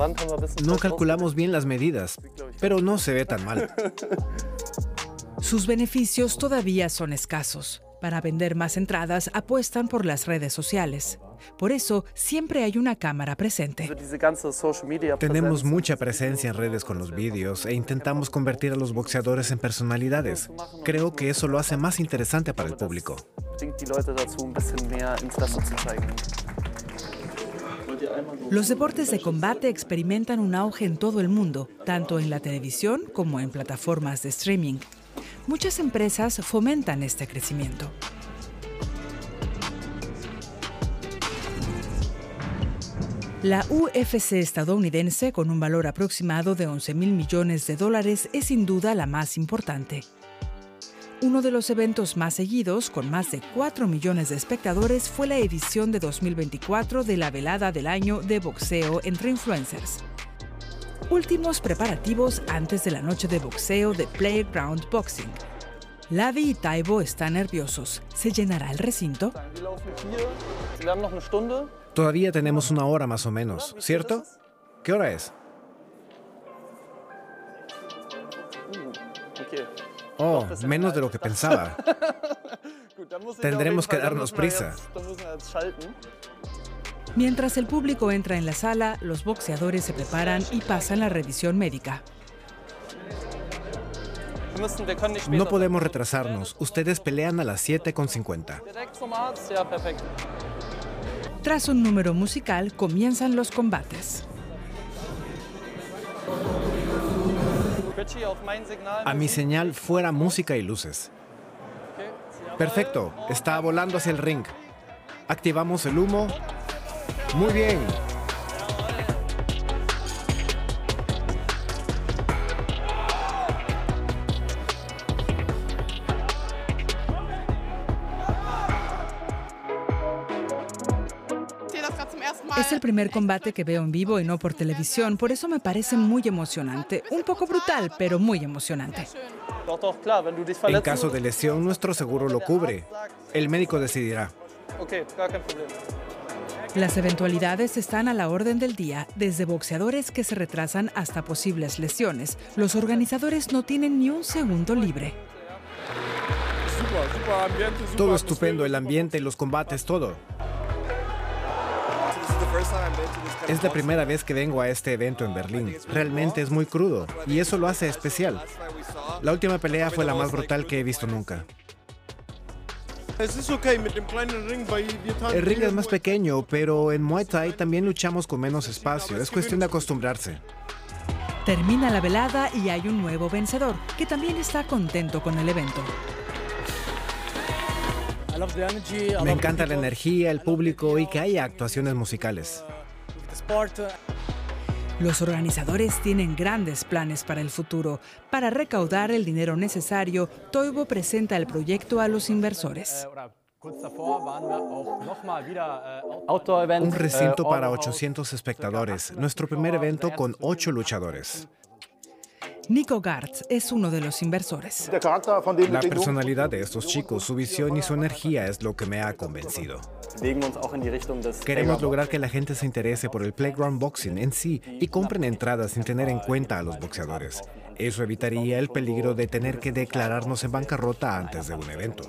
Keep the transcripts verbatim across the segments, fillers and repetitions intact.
No calculamos bien las medidas, pero no se ve tan mal. Sus beneficios todavía son escasos. Para vender más entradas, apuestan por las redes sociales. Por eso, siempre hay una cámara presente. Tenemos mucha presencia en redes con los vídeos e intentamos convertir a los boxeadores en personalidades. Creo que eso lo hace más interesante para el público. Los deportes de combate experimentan un auge en todo el mundo, tanto en la televisión como en plataformas de streaming. Muchas empresas fomentan este crecimiento. La U F C estadounidense, con un valor aproximado de once mil millones de dólares, es sin duda la más importante. Uno de los eventos más seguidos, con más de cuatro millones de espectadores, fue la edición de dos mil veinticuatro de la velada del año de boxeo entre influencers. Últimos preparativos antes de la noche de boxeo de Playground Boxing. Lavi y Taibo están nerviosos. ¿Se llenará el recinto? Todavía tenemos una hora más o menos, ¿cierto? ¿Qué hora es? Oh, menos de lo que pensaba. Tendremos que darnos prisa. Mientras el público entra en la sala, los boxeadores se preparan y pasan la revisión médica. No podemos retrasarnos. Ustedes pelean a las siete con cincuenta. Tras un número musical, comienzan los combates. A mi señal, fuera música y luces. Perfecto, está volando hacia el ring. Activamos el humo. Muy bien. Es el primer combate que veo en vivo y no por televisión, por eso me parece muy emocionante. Un poco brutal, pero muy emocionante. En caso de lesión, nuestro seguro lo cubre. El médico decidirá. Las eventualidades están a la orden del día, desde boxeadores que se retrasan hasta posibles lesiones. Los organizadores no tienen ni un segundo libre. Todo estupendo, el ambiente, los combates, todo. Es la primera vez que vengo a este evento en Berlín. Realmente es muy crudo y eso lo hace especial. La última pelea fue la más brutal que he visto nunca. El ring es más pequeño, pero en Muay Thai también luchamos con menos espacio. Es cuestión de acostumbrarse. Termina la velada y hay un nuevo vencedor, que también está contento con el evento. Me encanta la energía, el público y que haya actuaciones musicales. Los organizadores tienen grandes planes para el futuro. Para recaudar el dinero necesario, Taibo presenta el proyecto a los inversores. Un recinto para ochocientos espectadores, nuestro primer evento con ocho luchadores. Nico Gartz es uno de los inversores. La personalidad de estos chicos, su visión y su energía es lo que me ha convencido. Queremos lograr que la gente se interese por el Playground Boxing en sí y compren entradas sin tener en cuenta a los boxeadores. Eso evitaría el peligro de tener que declararnos en bancarrota antes de un evento.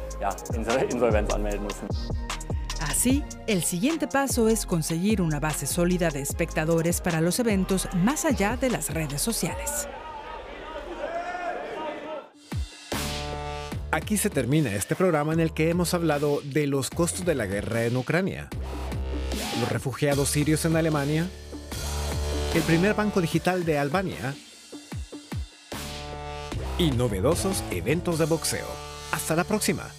Así, el siguiente paso es conseguir una base sólida de espectadores para los eventos más allá de las redes sociales. Aquí se termina este programa en el que hemos hablado de los costos de la guerra en Ucrania, los refugiados sirios en Alemania, el primer banco digital de Albania y novedosos eventos de boxeo. Hasta la próxima.